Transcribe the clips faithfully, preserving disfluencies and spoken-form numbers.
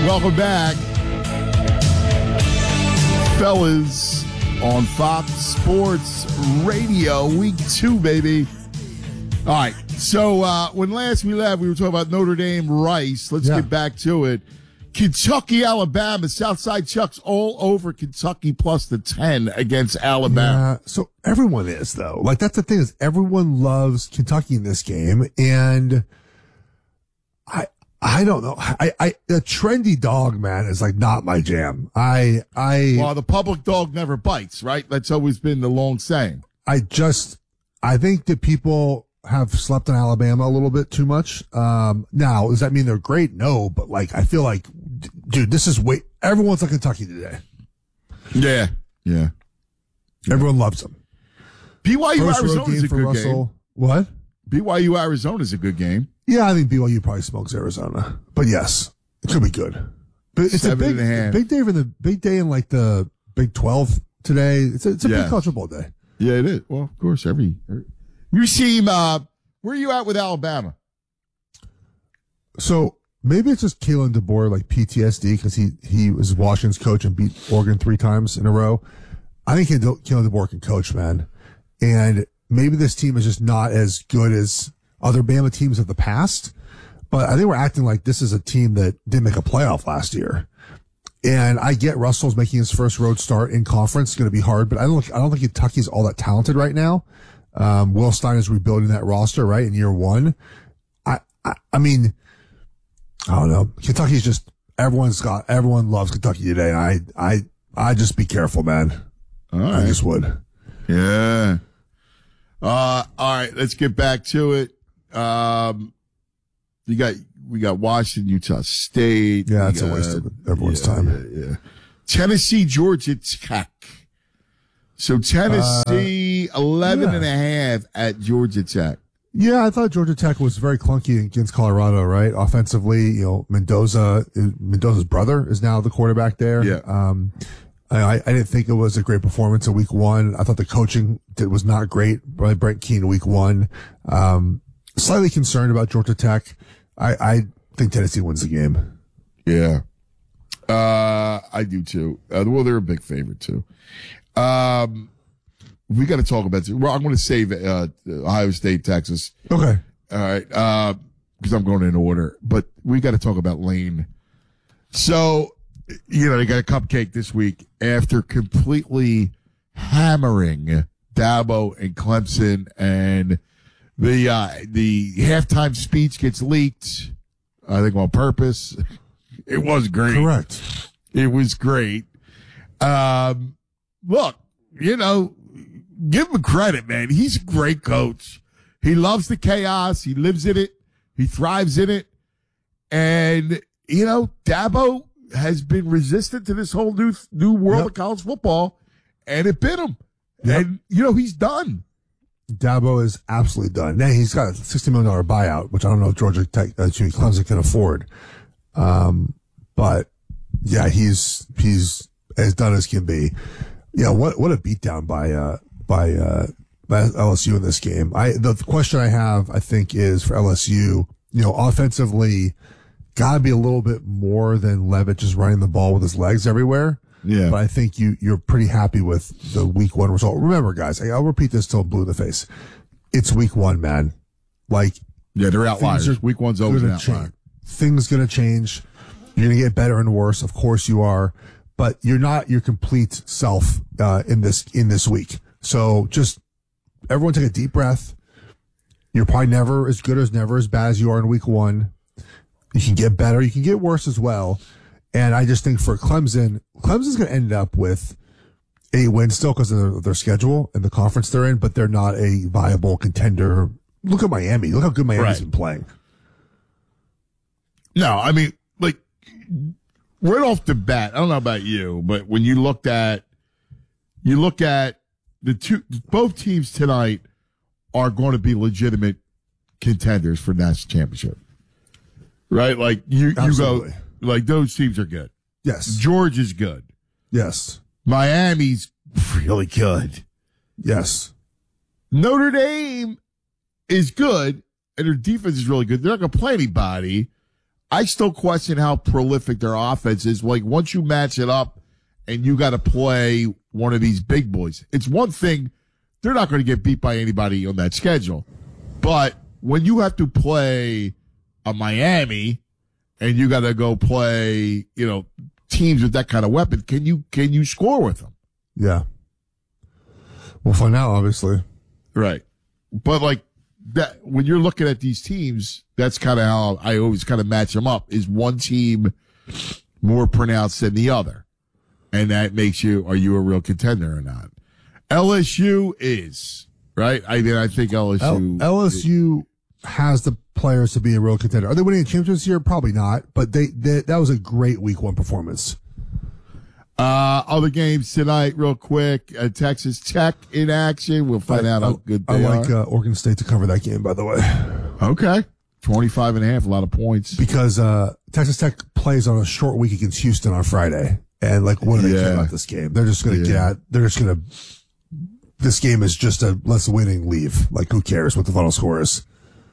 Welcome back, fellas, on Fox Sports Radio, week two, baby. All right, so uh, when last we left, we were talking about Notre Dame, Rice. Let's Yeah. get back to it. Kentucky, Alabama, Southside Chucks all over Kentucky plus the ten against Alabama. Yeah, so everyone is, though. Like, that's the thing is everyone loves Kentucky in this game, and I I don't know. I, I the trendy dog, man, is like not my jam. I I Well, the public dog never bites, right? That's always been the long saying. I just I think that people have slept on Alabama a little bit too much. Um, now, does that mean they're great? No, but like I feel like, d- dude, this is way everyone's like Kentucky today. Yeah, yeah. Everyone loves them. B Y U First road Arizona is game a for good Russell. game. What? B Y U Arizona is a good game. Yeah, I think B Y U probably smokes Arizona, but yes, it could be good. But it's Seven a big, and a half. big day for the big day in like the Big twelve today. It's a, it's a Yeah. big college football day. Yeah, it is. Well, of course, every, every you seem. Uh, where are you at with Alabama? So maybe it's just Kalen DeBoer like P T S D because he he was Washington's coach and beat Oregon three times in a row. I think Kalen DeBoer can coach, man, and maybe this team is just not as good as other Bama teams of the past. But I think we're acting like this is a team that didn't make a playoff last year. And I get Russell's making his first road start in conference. It's going to be hard, but I don't. I don't think Kentucky's all that talented right now. Um, Will Stein is rebuilding that roster, right, in year one. I, I, I mean, I don't know. Kentucky's just everyone's got everyone loves Kentucky today. And I, I, I just be careful, man. All right. I just would. Yeah. Uh, all right. Let's get back to it. Um, you got we got Washington, Utah State. Yeah, We it's a got- waste of everyone's yeah, time. Yeah, yeah. Tennessee, Georgia Tech. So Tennessee, Uh, eleven yeah. and a half at Georgia Tech. Yeah, I thought Georgia Tech was very clunky against Colorado, right? Offensively, you know, Mendoza, Mendoza's brother is now the quarterback there. Yeah. Um, I, I didn't think it was a great performance in week one. I thought the coaching did, was not great by Brent Keane week one. Um, slightly concerned about Georgia Tech. I, I think Tennessee wins the game. Yeah. Uh, I do too. Uh, well, they're a big favorite too. Um, we got to talk about this. Well, I'm going to save, uh, Ohio State, Texas. Okay. All right. Uh, cause I'm going in order, but we got to talk about Lane. So, you know, they got a cupcake this week after completely hammering Dabo and Clemson, and the, uh, the halftime speech gets leaked, I think on purpose. It was great. Correct. It was great. Um, look, you know, give him credit, man. He's a great coach. He loves the chaos. He lives in it. He thrives in it. And, you know, Dabo has been resistant to this whole new, new world Yep. of college football, and it bit him. Yep. And, you know, he's done. Dabo is absolutely done. Now he's got a sixty million dollars buyout, which I don't know if Georgia Tech, uh, excuse me, Clemson can afford. Um, but yeah, he's, he's as done as can be. Yeah. What, what a beatdown by, uh, by, uh, by L S U in this game. I, the question I have, I think, is for L S U, you know, offensively, gotta be a little bit more than Levitt just running the ball with his legs everywhere. Yeah. But I think you, you're pretty happy with the week one result. Remember, guys, I- I'll repeat this till I'm blue in the face. It's week one, man. Like, Yeah, they're outliers. Things are Week one's always an gonna outlier. change. Things gonna change. You're gonna get better and worse. Of course you are, but you're not your complete self, uh, in this, in this week. So just everyone take a deep breath. You're probably never as good as never as bad as you are in week one. You can get better. You can get worse as well. And I just think for Clemson, Clemson's going to end up with eight wins still because of their, their schedule and the conference they're in, but they're not a viable contender. Look at Miami. Look how good Miami's Right. been playing. No, I mean, like, right off the bat, I don't know about you, but when you looked at, you look at the two, both teams tonight are going to be legitimate contenders for national championship. Right? Like, you, you go, Absolutely. like, those teams are good. Yes. Georgia's good. Yes. Miami's really good. Yes. Notre Dame is good, and their defense is really good. They're not going to play anybody. I still question how prolific their offense is. Like, once you match it up and you got to play one of these big boys, it's one thing. They're not going to get beat by anybody on that schedule. But when you have to play a Miami and you got to go play, you know, teams with that kind of weapon, can you, can you score with them? Yeah. We'll find out, obviously. Right. But like that, when you're looking at these teams, that's kind of how I always kind of match them up. Is one team more pronounced than the other? And that makes you, are you a real contender or not? L S U is, right? I mean, I think L S U. L- LSU has the players to be a real contender. Are they winning a championship this year? Probably not, but they, they that was a great week one performance. Uh, other games tonight, real quick. Uh, Texas Tech in action. We'll find I, out how I, good they I like are. uh, Oregon State to cover that game, by the way. Okay. twenty-five and a half, a lot of points. Because uh, Texas Tech plays on a short week against Houston on Friday. And, like, what do they Yeah. care about this game? They're just going to Yeah. get, they're just going to, this game is just a let's win and leave. Like, who cares what the final score is?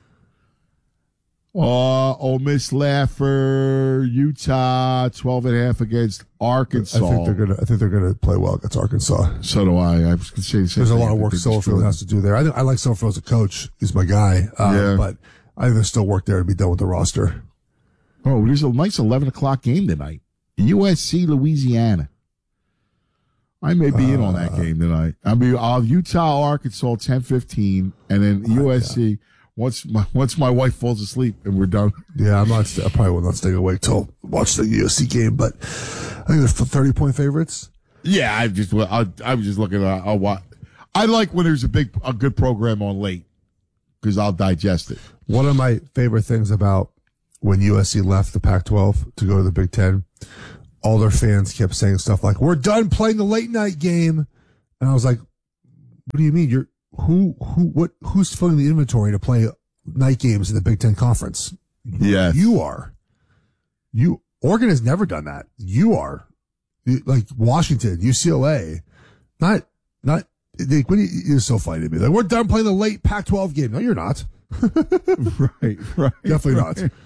Uh, Ole Miss Laffer, Utah, twelve and a half against Arkansas. I think they're gonna. I think they're gonna play well against Arkansas. So do I. I was going to say the same There's a thing. lot of I work think Silverfield it's has to do there. I think I like Silverfield as a coach. He's my guy. Uh, Yeah. But I think there's still work there to be done with the roster. Oh, there's a nice eleven o'clock game tonight. U S C, Louisiana. I may be uh, in on that game tonight. I mean, I'll have Utah, Arkansas, ten fifteen, and then oh, U S C. Yeah. Once my once my wife falls asleep and we're done. Yeah, I'm not. I probably will not stay awake till watch the U S C game. But I think there's thirty point favorites. Yeah, I just I, I was just looking at. I'll watch. I like when there's a big a good program on late because I'll digest it. One of my favorite things about when U S C left the Pac twelve to go to the Big Ten, all their fans kept saying stuff like, "We're done playing the late night game," and I was like, "What do you mean? You're who who what who's filling the inventory to play night games in the Big Ten Conference?" Yes. You are. You Oregon has never done that. You are. You- Like Washington, U C L A, not not. They, what do you, you're so funny to me. Like, we're done playing the late Pac twelve game. No, you're not. Right, right. Definitely right. not.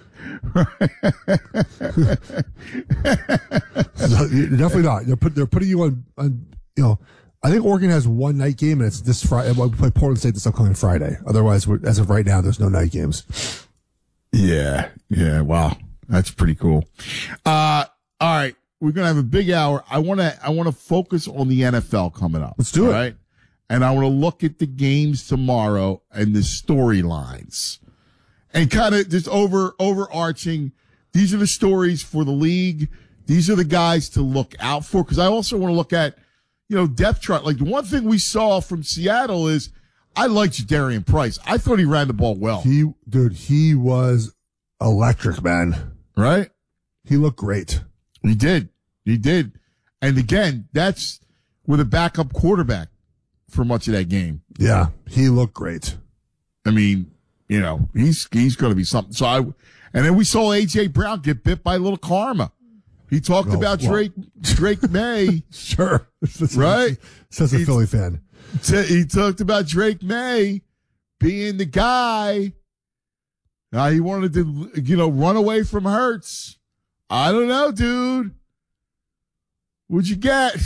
No, you're definitely not. They're, put, they're putting you on, on, you know, I think Oregon has one night game, and it's this Friday. We play Portland State this upcoming Friday. Otherwise, we're, as of right now, there's no night games. Yeah, yeah. Wow, that's pretty cool. Uh, all right, we're gonna have a big hour. I want to, I want to focus on the N F L coming up. Let's do it. All right, and I want to look at the games tomorrow and the storylines, and kind of just over overarching. These are the stories for the league. These are the guys to look out for, because I also want to look at, you know, depth chart. Like, the one thing we saw from Seattle is I liked Jadarian Price. I thought he ran the ball well. He, dude, he was electric, man. Right? He looked great. He did. He did. And again, that's with a backup quarterback for much of that game. Yeah, he looked great. I mean, you know, he's he's going to be something. So I, and then we saw A J Brown get bit by a little karma. He talked Oh, about well. Drake Drake May. Sure. Right? Says a He's- Philly fan. T- He talked about Drake May being the guy. Now he wanted to, you know, run away from Hurts. I don't know, dude. What'd you get?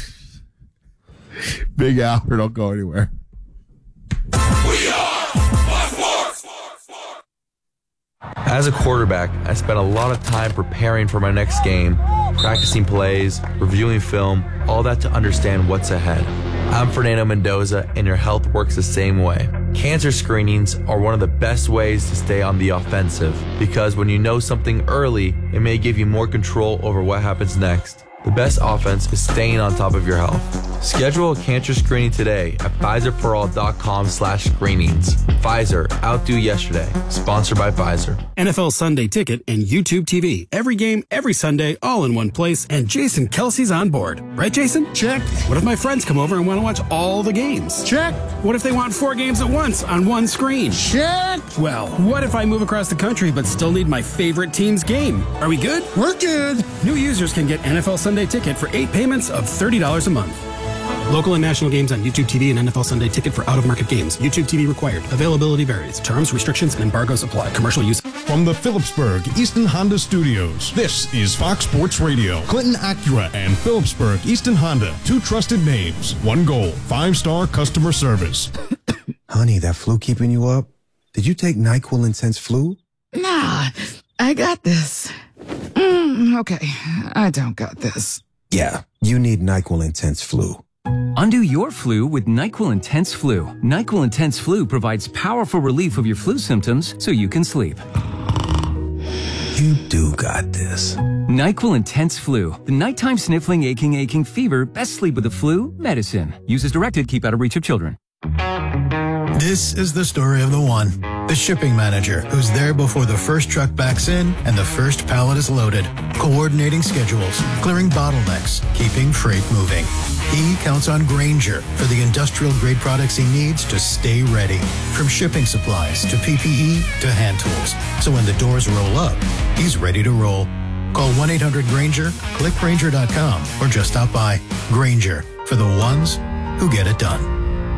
Big Albert, don't go anywhere. We are Fox Sports. As a quarterback, I spent a lot of time preparing for my next game, practicing plays, reviewing film, all that to understand what's ahead. I'm Fernando Mendoza, and your health works the same way. Cancer screenings are one of the best ways to stay on the offensive, because when you know something early, it may give you more control over what happens next. The best offense is staying on top of your health. Schedule a cancer screening today at Pfizerforall.com slash screenings. Pfizer, outdo yesterday. Sponsored by Pfizer. N F L Sunday Ticket and YouTube T V. Every game, every Sunday, all in one place, and Jason Kelsey's on board. Right, Jason? Check. What if my friends come over and want to watch all the games? Check. What if they want four games at once on one screen? Check. Well, what if I move across the country but still need my favorite team's game? Are we good? We're good. New users can get N F L Sunday Ticket for eight payments of thirty dollars a month. Local and national games on YouTube T V and N F L Sunday Ticket for out-of-market games. YouTube T V required. Availability varies. Terms, restrictions, and embargoes apply. Commercial use. Formal From the Phillipsburg Easton Honda Studios, this is Fox Sports Radio. Clinton Acura and Phillipsburg Easton Honda, two trusted names, one goal, five-star customer service. Honey, that flu keeping you up? Did you take NyQuil Intense Flu? Nah, I got this. Mm, okay, I don't got this. Yeah, you need NyQuil Intense Flu. Undo your flu with NyQuil Intense Flu. NyQuil Intense Flu provides powerful relief of your flu symptoms so you can sleep. You do got this. NyQuil Intense Flu. The nighttime sniffling, aching, aching fever. Best sleep with the flu medicine. Use as directed. Keep out of reach of children. This is the story of the one, the shipping manager, who's there before the first truck backs in and the first pallet is loaded, coordinating schedules, clearing bottlenecks, keeping freight moving. He counts on Grainger for the industrial-grade products he needs to stay ready, from shipping supplies to P P E to hand tools. So when the doors roll up, he's ready to roll. Call one eight hundred Grainger, click Grainger dot com, or just stop by. Grainger, for the ones who get it done.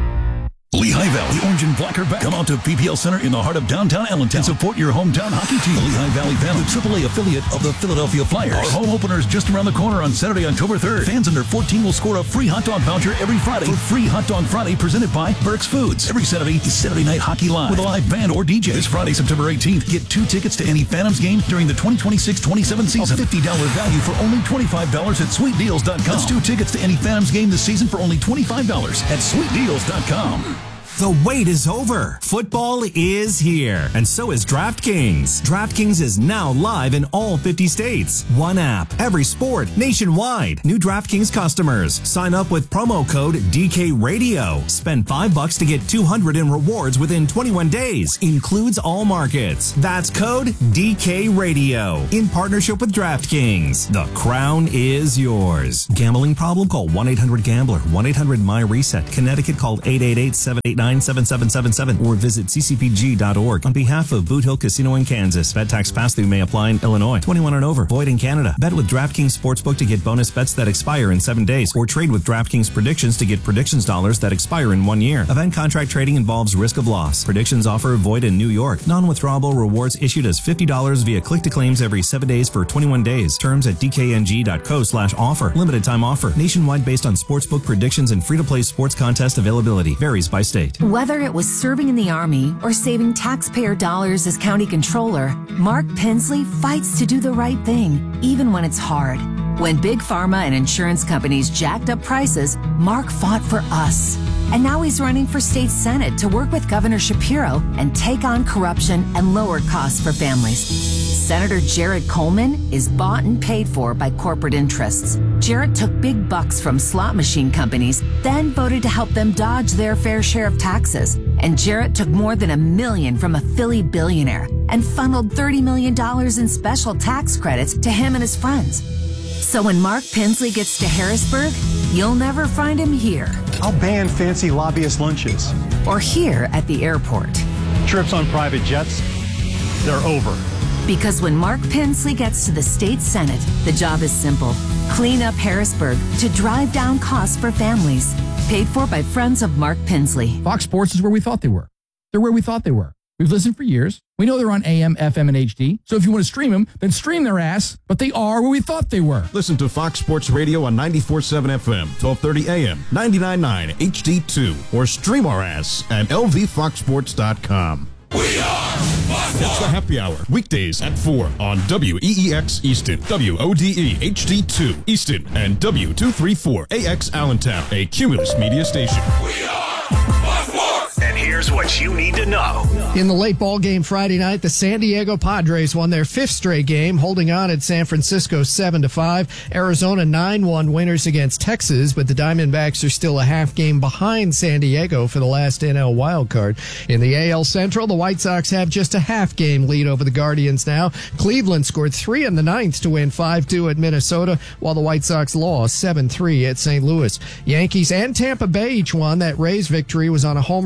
Lehigh Valley Orange and Black are back. Come out to P P L Center in the heart of downtown Allentown and support your hometown hockey team. The Lehigh Valley Phantom, the triple A affiliate of the Philadelphia Flyers. Our home opener is just around the corner on Saturday, October third. Fans under fourteen will score a free hot dog voucher every Friday for Free Hot Dog Friday presented by Burke's Foods. Every Saturday is Saturday Night Hockey Live with a live band or D J. This Friday, September eighteenth, get two tickets to any Phantoms game during the twenty twenty-six twenty-seven season. A fifty dollars value for only twenty-five dollars at sweet deals dot com. That's two tickets to any Phantoms game this season for only twenty-five dollars at sweet deals dot com. The wait is over. Football is here, and so is DraftKings. DraftKings is now live in all fifty states. One app, every sport, nationwide. New DraftKings customers. Sign up with promo code D K Radio. Spend five bucks to get two hundred in rewards within twenty-one days. Includes all markets. That's code D K Radio. In partnership with DraftKings. The crown is yours. Gambling problem? Call one eight hundred gambler. one eight hundred my reset. Connecticut, call eight eight eight, seven eight nine, seven seven seven seven or visit c c p g dot org. On behalf of Boot Hill Casino in Kansas, bet tax pass-through may apply in Illinois. twenty-one and over. Void in Canada. Bet with DraftKings Sportsbook to get bonus bets that expire in seven days, or trade with DraftKings Predictions to get predictions dollars that expire in one year. Event contract trading involves risk of loss. Predictions offer void in New York. Non-withdrawable rewards issued as fifty dollars via click-to-claims every seven days for twenty-one days. Terms at d k n g dot co slash offer. Limited time offer. Nationwide based on sportsbook predictions and free-to-play sports contest availability. Varies by state. Whether it was serving in the Army or saving taxpayer dollars as county controller, Mark Pensley fights to do the right thing, even when it's hard. When big pharma and insurance companies jacked up prices, Mark fought for us. And now he's running for state senate to work with Governor Shapiro and take on corruption and lower costs for families. Senator Jared Coleman is bought and paid for by corporate interests. Jared took big bucks from slot machine companies, then voted to help them dodge their fair share of taxes. And Jarrett took more than a million from a Philly billionaire and funneled thirty million dollars in special tax credits to him and his friends. So when Mark Pensley gets to Harrisburg, you'll never find him here. I'll ban fancy lobbyist lunches. Or here at the airport. Trips on private jets, they're over. Because when Mark Pensley gets to the state senate, the job is simple. Clean up Harrisburg to drive down costs for families. Paid for by friends of Mark Pensley. Fox Sports is where we thought they were. They're where we thought they were. We've listened for years. We know they're on A M, F M, and H D. So if you want to stream them, then stream their ass. But they are where we thought they were. Listen to Fox Sports Radio on ninety-four point seven F M, twelve thirty A M, ninety-nine point nine H D two, or stream our ass at L V fox sports dot com. We are Fox It's the Happy Hour, weekdays at four on W E E X Easton, W O D E H D two Easton, and W two thirty-four A X Allentown, a Cumulus media station. We are Fox Sports. And here's what you need to know. In the late ball game Friday night, the San Diego Padres won their fifth straight game, holding on at San Francisco seven to five. Arizona nine one winners against Texas, but the Diamondbacks are still a half game behind San Diego for the last N L wildcard. In the A L Central, the White Sox have just a half game lead over the Guardians now. Cleveland scored three in the ninth to win five two at Minnesota, while the White Sox lost seven three at Saint Louis. Yankees and Tampa Bay each won. That Rays victory was on a homer in the ninth.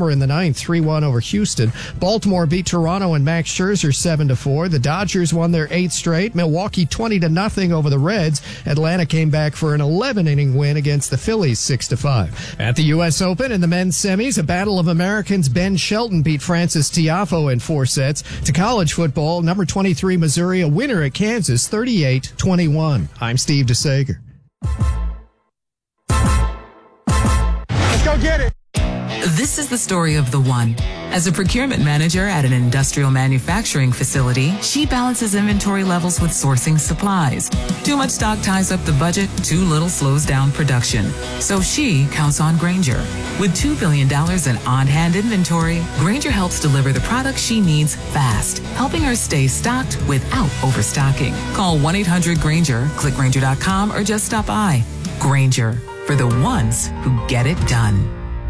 ninth, three one over Houston. Baltimore beat Toronto and Max Scherzer seven to four. The Dodgers won their eighth straight. Milwaukee twenty to nothing over the Reds. Atlanta came back for an eleven inning win against the Phillies six to five. At the U S Open in the men's semis, a battle of Americans. Ben Shelton beat Francis Tiafoe in four sets. To college football, number twenty-three Missouri a winner at Kansas thirty-eight twenty-one. I'm Steve DeSager. Let's go get it. This is the story of the one. As a procurement manager at an industrial manufacturing facility, she balances inventory levels with sourcing supplies. Too much stock ties up the budget, too little slows down production. So she counts on Grainger. With two billion dollars in on-hand inventory, Grainger helps deliver the products she needs fast, helping her stay stocked without overstocking. Call one eight hundred Grainger, click Grainger dot com, or just stop by. Grainger, for the ones who get it done.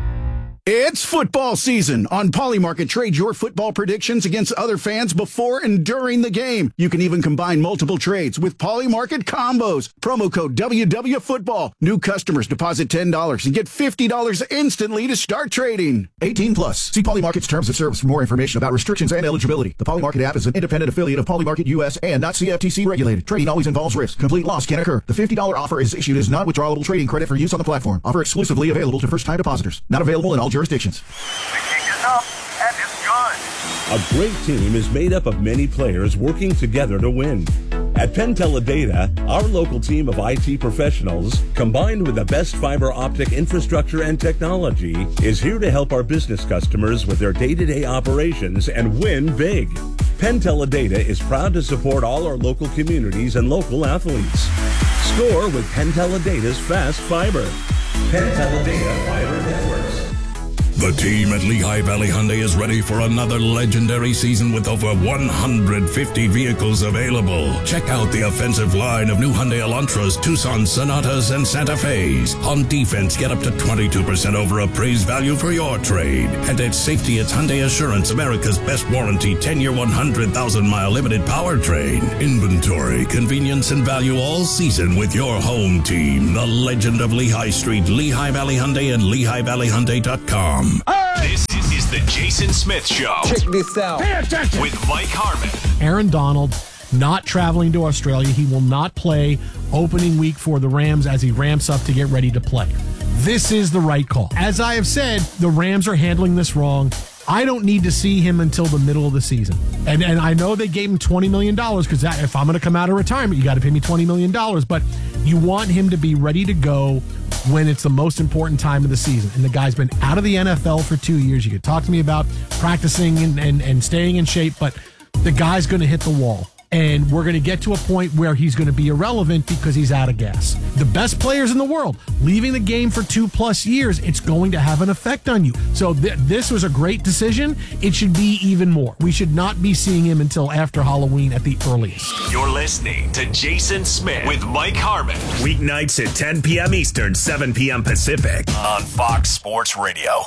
It's football season. On Polymarket, trade your football predictions against other fans before and during the game. You can even combine multiple trades with Polymarket combos. Promo code W W Football. New customers deposit ten dollars and get fifty dollars instantly to start trading. eighteen plus. See Polymarket's terms of service for more information about restrictions and eligibility. The Polymarket app is an independent affiliate of Polymarket U S and not C F T C regulated. Trading always involves risk. Complete loss can occur. The fifty dollars offer is issued as non-withdrawable trading credit for use on the platform. Offer exclusively available to first-time depositors. Not available in all jurisdictions. The kick is up, and it's good. A great team is made up of many players working together to win. At Penteledata, our local team of I T professionals, combined with the best fiber optic infrastructure and technology, is here to help our business customers with their day-to-day operations and win big. Penteledata is proud to support all our local communities and local athletes. Score with Penteledata's fast fiber. Penteledata Fiber Networks. The team at Lehigh Valley Hyundai is ready for another legendary season with over one hundred fifty vehicles available. Check out the offensive line of new Hyundai Elantras, Tucson Sonatas, and Santa Fe's. On defense, get up to twenty-two percent over appraised value for your trade. And at safety, it's Hyundai Assurance, America's best warranty, ten-year, one hundred thousand mile limited powertrain. Inventory, convenience, and value all season with your home team. The legend of Lehigh Street, Lehigh Valley Hyundai, and Lehigh Valley Hyundai dot com. This is, is the Jason Smith Show. Check this out. Pay attention. With Mike Harmon. Aaron Donald not traveling to Australia. He will not play opening week for the Rams as he ramps up to get ready to play. This is the right call. As I have said, the Rams are handling this wrong. I don't need to see him until the middle of the season. And and I know they gave him twenty million dollars because if I'm going to come out of retirement, you got to pay me twenty million dollars. But you want him to be ready to go when it's the most important time of the season. And the guy's been out of the N F L for two years. You could talk to me about practicing and, and, and staying in shape, but the guy's going to hit the wall. And we're going to get to a point where he's going to be irrelevant because he's out of gas. The best players in the world, leaving the game for two plus years, it's going to have an effect on you. So th- this was a great decision. It should be even more. We should not be seeing him until after Halloween at the earliest. You're listening to Jason Smith with Mike Harmon. Weeknights at ten p.m. Eastern, seven p.m. Pacific on Fox Sports Radio.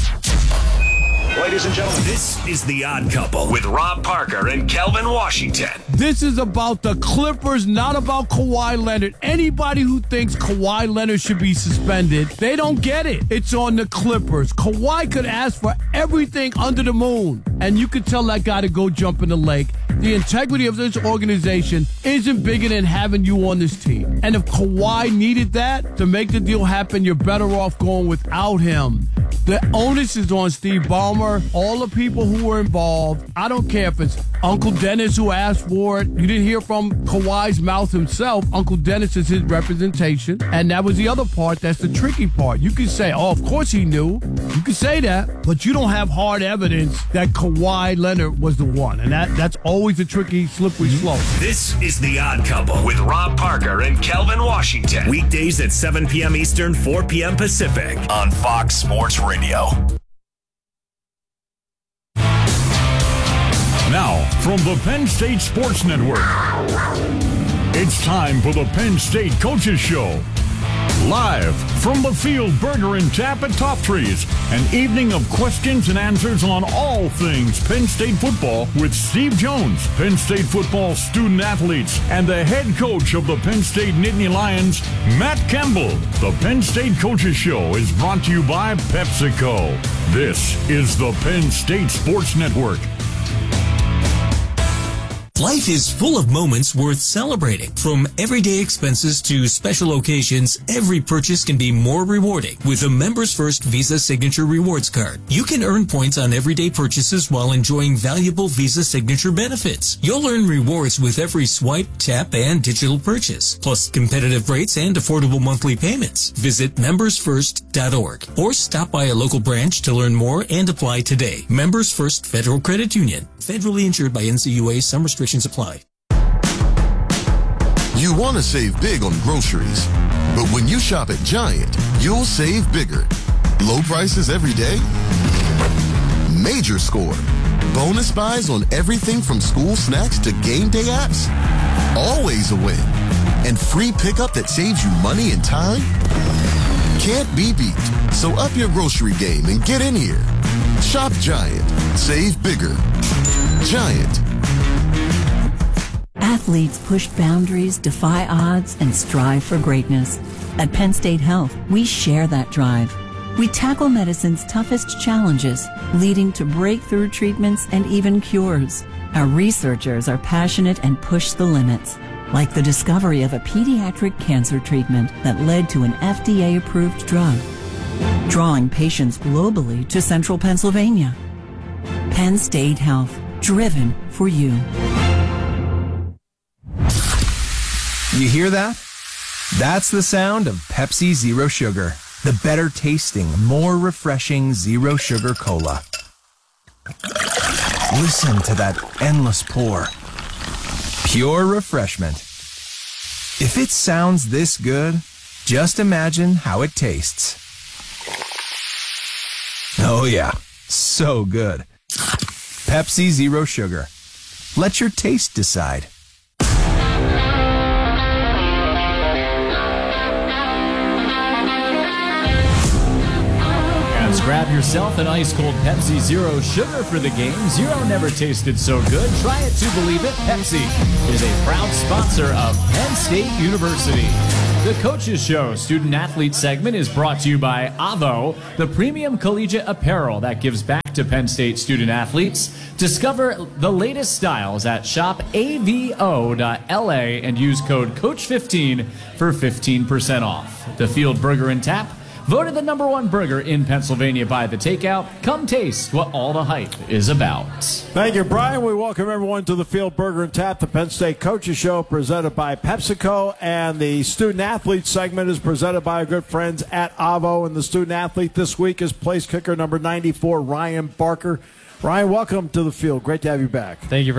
Ladies and gentlemen, this is The Odd Couple with Rob Parker and Kelvin Washington. This is about the Clippers, not about Kawhi Leonard. Anybody who thinks Kawhi Leonard should be suspended, they don't get it. It's on the Clippers. Kawhi could ask for everything under the moon, and you could tell that guy to go jump in the lake. The integrity of this organization isn't bigger than having you on this team. And if Kawhi needed that to make the deal happen, you're better off going without him. The onus is on Steve Ballmer, all the people who were involved. I don't care if it's Uncle Dennis who asked for it. You didn't hear from Kawhi's mouth himself. Uncle Dennis is his representation. And that was the other part. That's the tricky part. You could say, oh, of course he knew. You could say that, but you don't have hard evidence that Kawhi Leonard was the one. And that that's always a tricky, slippery slope. This is The Odd Couple with Rob Parker and Kelvin Washington. Weekdays at seven p.m. Eastern, four p.m. Pacific on Fox Sports Radio. Now, from the Penn State Sports Network, it's time for the Penn State Coaches Show. Live from the Field Burger and Tap at Top Trees, an evening of questions and answers on all things Penn State football with Steve Jones, Penn State football student athletes, and the head coach of the Penn State Nittany Lions, Matt Campbell. The Penn State Coaches Show is brought to you by PepsiCo. This is the Penn State Sports Network. Life is full of moments worth celebrating. From everyday expenses to special occasions, every purchase can be more rewarding with a Members First Visa Signature Rewards Card. You can earn points on everyday purchases while enjoying valuable Visa Signature benefits. You'll earn rewards with every swipe, tap, and digital purchase, plus competitive rates and affordable monthly payments. Visit members first dot org or stop by a local branch to learn more and apply today. Members First Federal Credit Union. Federally insured by N C U A. Some restrictions apply. You want to save big on groceries, but when you shop at Giant, you'll save bigger. Low prices every day? Major score. Bonus buys on everything from school snacks to game day apps? Always a win. And free pickup that saves you money and time? Can't be beat. So up your grocery game and get in here. Shop Giant. Save bigger. Giant. Athletes push boundaries, defy odds, and strive for greatness. At Penn State Health, we share that drive. We tackle medicine's toughest challenges, leading to breakthrough treatments and even cures. Our researchers are passionate and push the limits, like the discovery of a pediatric cancer treatment that led to an F D A-approved drug, drawing patients globally to central Pennsylvania. Penn State Health, driven for you. You hear that? That's the sound of Pepsi Zero Sugar, the better tasting, more refreshing Zero Sugar Cola. Listen to that endless pour. Pure refreshment. If it sounds this good, just imagine how it tastes. Oh yeah, so good. Pepsi Zero Sugar. Let your taste decide. Grab yourself an ice-cold Pepsi Zero Sugar for the game. Zero never tasted so good. Try it to believe it. Pepsi is a proud sponsor of Penn State University. The Coaches Show student-athlete segment is brought to you by Avo, the premium collegiate apparel that gives back to Penn State student-athletes. Discover the latest styles at shop A V O dot L A and use code coach fifteen for fifteen percent off. The Field Burger and Tap, voted the number one burger in Pennsylvania by The Takeout. Come taste what all the hype is about. Thank you, Brian. We welcome everyone to the Field Burger and Tap, the Penn State Coaches Show, presented by PepsiCo, and the student-athlete segment is presented by our good friends at Avo, and the student-athlete this week is place kicker number ninety-four, Ryan Barker. Ryan, welcome to the field. Great to have you back. Thank you very